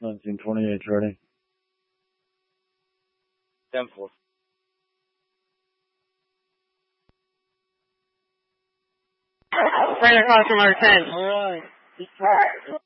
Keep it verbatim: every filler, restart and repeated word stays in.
nineteen twenty-eight, ready. ten four. Freighter customer ten. All right.